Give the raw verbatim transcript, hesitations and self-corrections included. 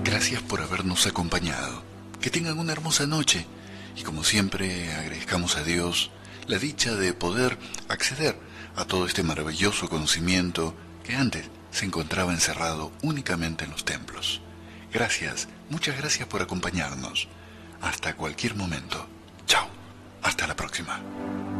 Gracias por habernos acompañado. Que tengan una hermosa noche y como siempre agradezcamos a Dios la dicha de poder acceder a todo este maravilloso conocimiento que antes se encontraba encerrado únicamente en los templos. Gracias, muchas gracias por acompañarnos. Hasta cualquier momento. Chao. Hasta la próxima.